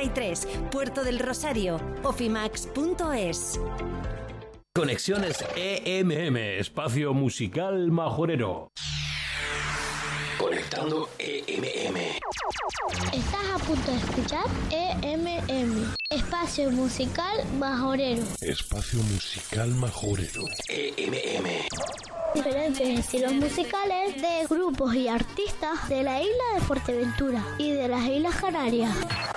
33, Puerto del Rosario. Ofimax.es. Conexiones EMM, espacio musical majorero. Conectando EMM. Estás a punto de escuchar EMM, espacio musical majorero. Espacio musical majorero. EMM. Diferentes estilos musicales de grupos y artistas de la isla de Fuerteventura y de las Islas Canarias.